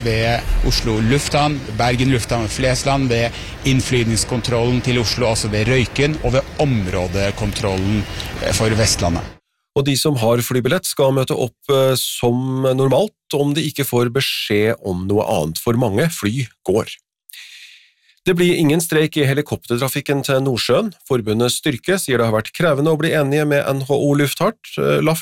Ved Oslo lufthavn, Bergen lufthavn og Flesland, ved innflygningskontrollen til Oslo, altså ved Røyken, og ved områdekontrollen for Vestlandet. Og de som har flybillett skal møte opp som normalt om de ikke får beskjed om noe annet, for mange fly går. Det blir ingen streik i helikoptertrafikken til Nordsjøen. Forbundet Styrke sier det har vært krevende å bli enige med NHO Luftfart,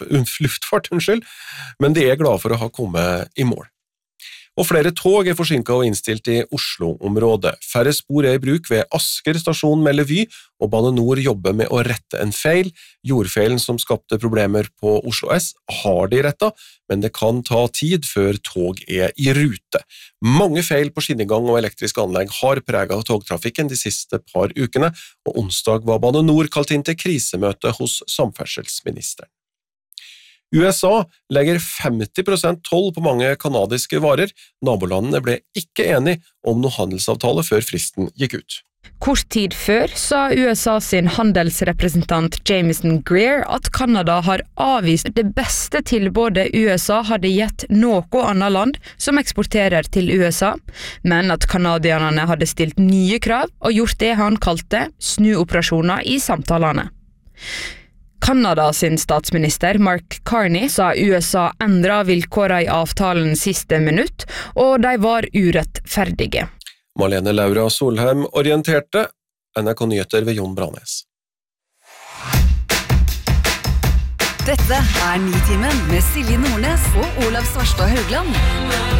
men de er glade for å ha kommet i mål. Og flere tog er forsinket og innstilt i Oslo-området. Færre spor er i bruk ved Asker stasjon melder Vy, og Bane Nor jobber med å rette en feil. Jordfeilen som skapte problemer på Oslo S har de rettet, men det kan ta tid før tog er i rute. Mange feil på skinnegang og elektriske anlegg har preget togtrafikken de siste par ukene, og onsdag var Bane Nor kalt inn til krisemøte hos samferdselsministeren. USA legger 50% toll på mange kanadiske varer. Nabolandene ble ikke enige om noen handelsavtale før fristen gikk ut. Kort tid før sa USA sin handelsrepresentant Jameson Greer at Kanada har avvist det beste tilbudet USA hadde gitt noe annet land som eksporterer til USA, men at kanadierne hadde stilt nye krav og gjort det han kalte snuoperasjoner i samtalene. Kanada sin statsminister Mark Carney sa USA endret vilkårene i avtalen siste minutt, og de var urettferdige. Marlene Laura Solheim orienterte, NRK Nyheter ved Jon Branes. Dette er Nitimen med Silje Nordnes og Olav Svarstad Haugland.